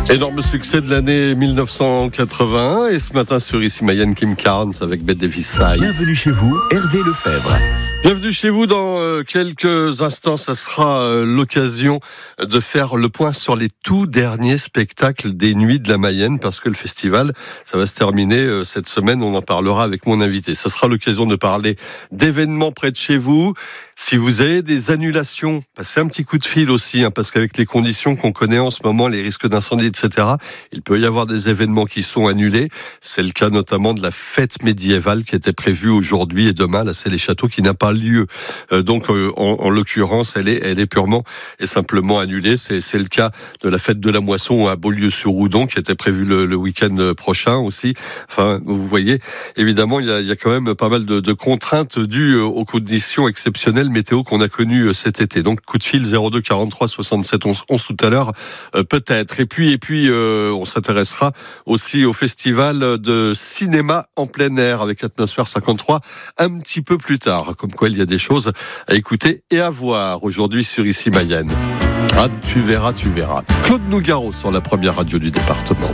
Énorme succès de l'année 1981 et ce matin sur Ici Mayenne, Kim Carnes avec Bette Davis Size. Bienvenue chez vous, Hervé Lefebvre. Bienvenue chez vous. Dans quelques instants, ça sera l'occasion de faire le point sur les tout derniers spectacles des Nuits de la Mayenne, parce que le festival, ça va se terminer cette semaine. On en parlera avec mon invité. Ça sera l'occasion de parler d'événements près de chez vous. Si vous avez des annulations, passez un petit coup de fil aussi, parce qu'avec les conditions qu'on connaît en ce moment, les risques d'incendie, etc., il peut y avoir des événements qui sont annulés. C'est le cas notamment de la fête médiévale qui était prévue aujourd'hui et demain. Là, c'est les châteaux qui n'a pas lieu. Donc, en l'occurrence, elle est purement et simplement annulée. C'est le cas de la fête de la moisson à Beaulieu-sur-Oudon qui était prévue le week-end prochain aussi. Enfin, vous voyez, évidemment, il y a quand même pas mal de contraintes dues aux conditions exceptionnelles météo qu'on a connues cet été. Donc, coup de fil 02 43 67 11 tout à l'heure, peut-être. Et puis, on s'intéressera aussi au festival de cinéma en plein air avec Atmosphère 53 un petit peu plus tard. Comme quoi, il y a des choses à écouter et à voir aujourd'hui sur Ici Mayenne. Ah, tu verras. Claude Nougaro sur la première radio du département.